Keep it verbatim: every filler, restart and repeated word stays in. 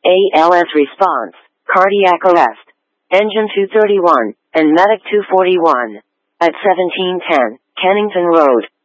A L S response, cardiac arrest, engine two thirty-one, and medic two forty-one. At seventeen ten, Kennington Road,